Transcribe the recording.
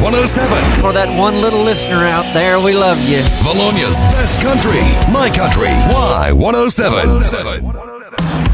107. For that one little listener out there, we love you. Valonia's best country. My country. Y107.